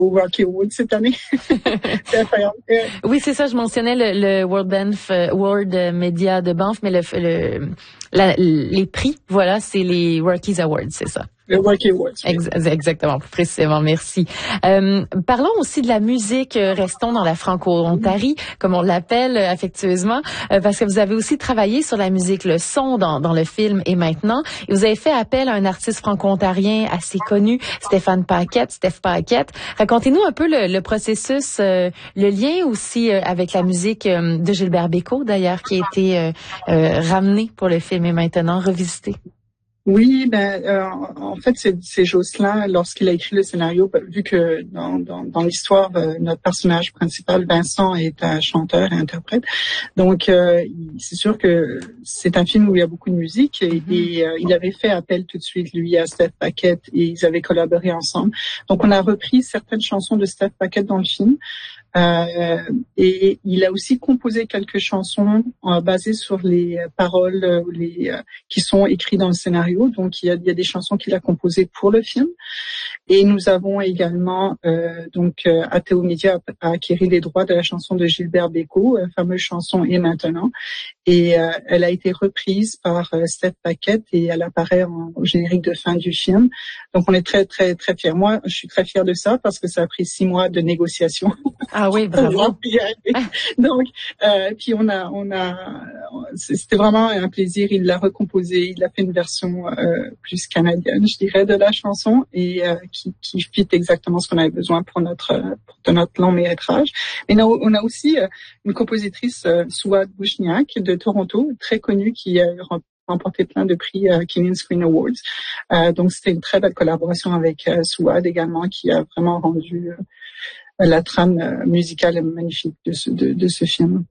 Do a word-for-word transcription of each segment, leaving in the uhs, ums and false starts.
au Rocky Awards cette année. C'est incroyable. Oui, c'est ça, je mentionnais le, le World Banff, World Media de Banff, mais le, le la, les prix, voilà, c'est les Rockies Awards, c'est ça. Le Rocky Awards. Oui. Ex- exactement, plus précisément, merci. Euh, parlons aussi de la musique, restons dans la Franco-Ontarie, comme on l'appelle affectueusement, euh, parce que vous avez aussi travaillé sur la musique, le son dans, dans le film et maintenant, et vous avez fait appel à un artiste franco-ontarien assez connu, Stéphane Paquette, Steph Paquette. Racontez-nous un peu le, le processus, euh, le lien aussi euh, avec la musique euh, de Gilbert Bécaud, d'ailleurs, qui a été euh, euh, ramené pour le film et maintenant revisité. Oui, ben euh, en fait c'est, c'est Jocelyn lorsqu'il a écrit le scénario, vu que dans, dans, dans l'histoire euh, notre personnage principal Vincent est un chanteur et interprète, donc euh, c'est sûr que c'est un film où il y a beaucoup de musique et, mm-hmm. et euh, il avait fait appel tout de suite lui à Steph Paquette et ils avaient collaboré ensemble. Donc on a repris certaines chansons de Steph Paquette dans le film. Euh, et il a aussi composé quelques chansons euh, basées sur les paroles euh, les, euh, qui sont écrites dans le scénario. Donc il y a, il y a des chansons qu'il a composées pour le film. Et nous avons également euh, donc euh, Athéo Media a, a acquis les droits de la chanson de Gilbert Bécaud, la fameuse chanson Et maintenant. Et euh, elle a été reprise par euh, Steph Paquette et elle apparaît en, au générique de fin du film. Donc on est très très très fiers. Moi, je suis très fière de ça parce que ça a pris six mois de négociation. Ah oui, bravo. Donc euh, puis on a on a c'était vraiment un plaisir. Il l'a recomposé, il a fait une version euh, plus canadienne, je dirais, de la chanson et euh, qui qui fit exactement ce qu'on avait besoin pour notre pour notre long métrage. Mais on a, on a aussi euh, une compositrice euh, Souad Bouchniak de Toronto, très connue, qui a remporté plein de prix euh, Canadian Screen Awards. Euh, donc c'était une très belle collaboration avec euh, Souad également, qui a vraiment rendu euh, la trame euh, musicale magnifique de ce de, de ce film.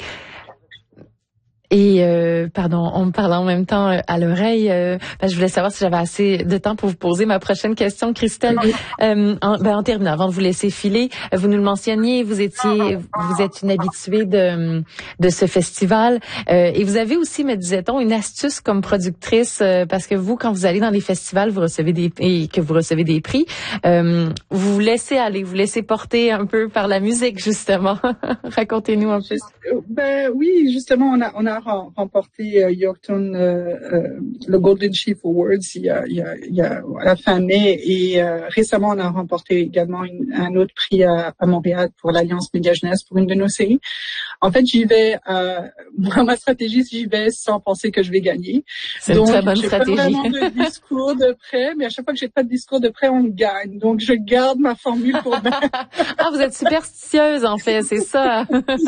Et euh, pardon, on me parlait en même temps euh, à l'oreille. Euh, ben, je voulais savoir si j'avais assez de temps pour vous poser ma prochaine question, Christelle. Euh, en, ben, en terminant, avant de vous laisser filer, vous nous le mentionniez, vous étiez, vous êtes une habituée de de ce festival, euh, et vous avez aussi, me disait-on, une astuce comme productrice, euh, parce que vous, quand vous allez dans les festivals, vous recevez des et que vous recevez des prix, euh, vous vous laissez aller, vous laissez porter un peu par la musique, justement. Racontez-nous un peu. Ben oui, justement, on a on a remporté euh, Yorkton euh, euh, le Golden Sheep Awards il y a, il y a, il y a à la fin mai et euh, récemment on a remporté également une, un autre prix à, à Montréal pour l'Alliance Média Jeunesse pour une de nos séries. En fait, j'y vais, euh, moi ma stratégie, j'y vais sans penser que je vais gagner. C'est Donc, une très bonne j'ai stratégie. pas vraiment de discours de prêt, mais à chaque fois que j'ai pas de discours de prêt, on gagne. Donc je garde ma formule pour Ah, vous êtes superstitieuse en fait, c'est ça.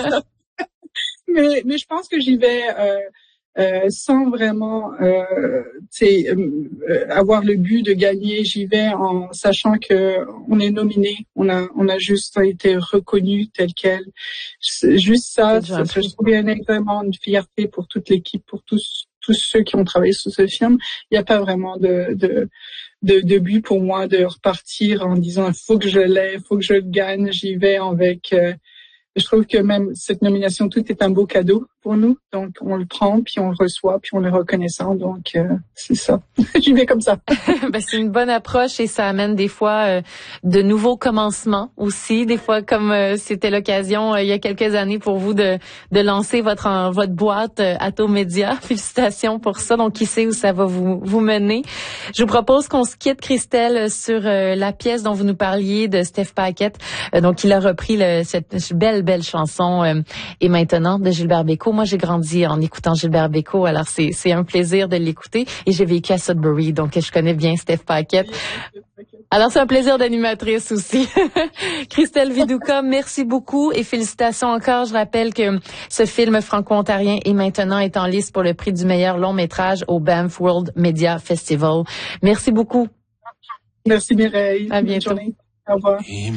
Mais, mais je pense que j'y vais euh, euh, sans vraiment euh, euh, avoir le but de gagner. J'y vais en sachant que on est nominé, on a on a juste été reconnu tel quel. Juste ça, ça, ça je trouvais vraiment une fierté pour toute l'équipe, pour tous tous ceux qui ont travaillé sur ce film. Il n'y a pas vraiment de de de, de but pour moi de repartir en disant il faut que je l'ai, il faut que je le gagne. J'y vais avec euh, je trouve que même cette nomination, tout est un beau cadeau pour nous. Donc, on le prend, puis on le reçoit, puis on est reconnaissant. Donc, euh, c'est ça. J'y vais comme ça. Ben, c'est une bonne approche et ça amène des fois euh, de nouveaux commencements aussi. Des fois, comme euh, c'était l'occasion euh, il y a quelques années pour vous de, de lancer votre en, votre boîte euh, Athéo Media. Félicitations pour ça. Donc, qui sait où ça va vous, vous mener. Je vous propose qu'on se quitte, Christelle, sur euh, la pièce dont vous nous parliez de Steph Paquette. Euh, donc, il a repris le, cette belle, belle chanson euh, Et maintenant de Gilbert Bécaud. Moi, j'ai grandi en écoutant Gilbert Bécaud, alors c'est c'est un plaisir de l'écouter. Et j'ai vécu à Sudbury, donc je connais bien Steph Paquette. Alors, c'est un plaisir d'animatrice aussi. Christelle Viduka, merci beaucoup et félicitations encore. Je rappelle que ce film franco-ontarien Et maintenant est en liste pour le prix du meilleur long métrage au Banff World Media Festival. Merci beaucoup. Merci Mireille. À bientôt. Bonne journée. Au revoir.